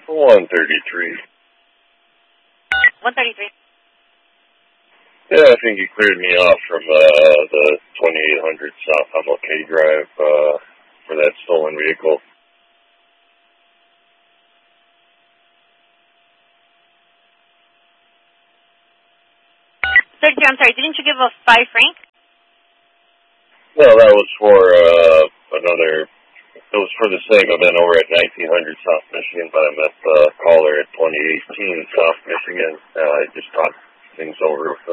133. 133. Yeah, I think he cleared me off from the 2800 South MLK Drive for that stolen vehicle. I'm sorry, didn't you give a 5 franc? No, that was for it was for the same event over at 1900 South Michigan, but I met the caller at 2018 South Michigan. I just talked things over